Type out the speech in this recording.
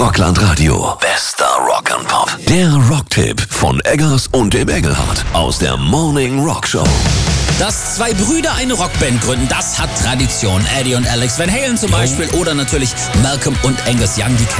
Rockland Radio. Bester Rock and Pop. Der Rocktipp von Eggers und dem Engelhardt aus der Morning Rock Show. Dass zwei Brüder eine Rockband gründen, das hat Tradition. Eddie und Alex Van Halen zum Beispiel oder natürlich Malcolm und Angus Young, die kennt